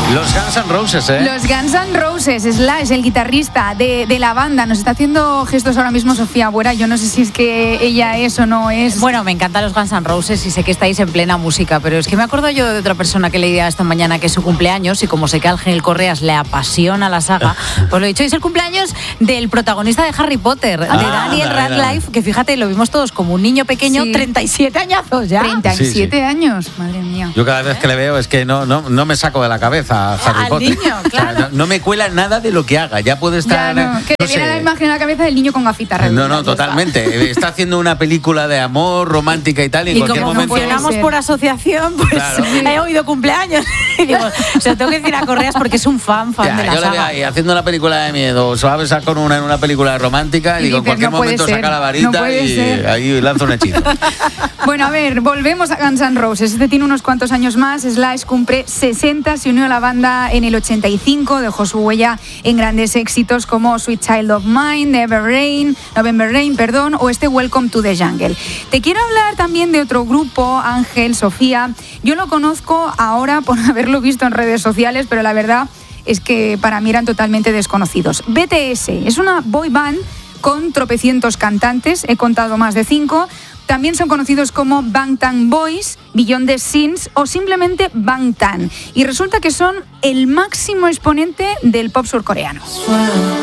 Los Guns N' Roses, ¿eh? Los Guns N' Roses, Slash, el guitarrista de la banda. Nos está haciendo gestos ahora mismo Sofía Buera. Yo no sé si es que ella es o no es. Bueno, me encantan los Guns N' Roses y sé que estáis en plena música, pero es que me acuerdo yo de otra persona que leía esta mañana que es su cumpleaños y como sé que a Ángel Correas le apasiona la saga, pues lo he dicho, es el cumpleaños del protagonista de Harry Potter, de Daniel Radcliffe, que fíjate, lo vimos todos como un niño pequeño, 37 añazos ya. 37 años, madre mía. Yo cada vez que le veo es que no me saco de la cabeza a Harry Potter. Niño, claro. O sea, no me cuela nada de lo que haga, ya puede estar... Que te viera la imagen en la cabeza del niño con gafitas. No, totalmente. Está haciendo una película de amor romántica y tal, y en cualquier como momento... funcionamos por asociación, pues claro. He oído cumpleaños y digo, se lo tengo que decir a Correas porque es un fan ya, de la yo saga. le veo ahí haciendo una película de miedo, se va a besar con una en una película romántica y digo, en cualquier momento saca la varita y ahí lanza un hechizo. Bueno, a ver, volvemos a Guns N' Roses. Este tiene unos cuantos años más. Slash cumple 60, se unió a la banda en el 85, dejó su huella en grandes éxitos como Sweet Child of Mine, November Rain, o este Welcome to the Jungle. Te quiero hablar también de otro grupo, Ángel, Sofía. Yo lo conozco ahora por haberlo visto en redes sociales, pero la verdad es que para mí eran totalmente desconocidos. BTS es una boy band con tropecientos cantantes, he contado más de 5. También son conocidos como Bangtan Boys, Beyond the Scenes o simplemente Bangtan. Y resulta que son el máximo exponente del pop surcoreano.